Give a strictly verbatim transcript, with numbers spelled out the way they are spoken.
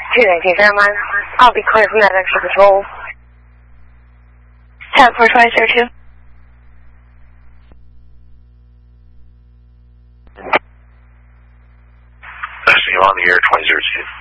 two nineteen Fairmont. I'll be clear from that extra patrol. ten four twenty zero two. I see you on the air twenty zero two.